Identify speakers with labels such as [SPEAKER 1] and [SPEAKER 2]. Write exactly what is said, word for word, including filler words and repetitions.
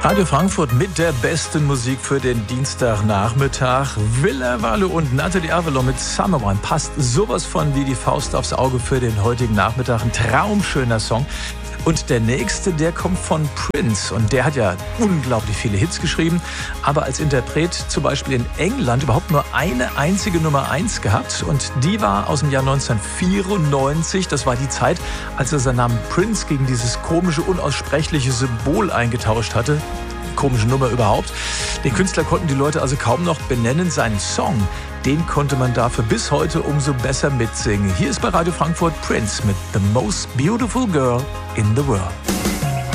[SPEAKER 1] Radio Frankfurt mit der besten Musik für den Dienstagnachmittag. Villa Valle und Natalie Avalon mit Summer Wine passt sowas von wie die Faust aufs Auge für den heutigen Nachmittag. Ein traumschöner Song. Und der nächste, der kommt von Prince. Und der hat ja unglaublich viele Hits geschrieben, aber als Interpret zum Beispiel in England überhaupt nur eine einzige Nummer eins gehabt. Und die war aus dem Jahr neunzehnhundertvierundneunzig. Das war die Zeit, als er seinen Namen Prince gegen dieses komische, unaussprechliche Symbol eingetauscht hatte. Komische Nummer überhaupt. Den Künstler konnten die Leute also kaum noch benennen. Seinen Song, den konnte man dafür bis heute umso besser mitsingen. Hier ist bei Radio Frankfurt Prince mit The Most Beautiful Girl in the World.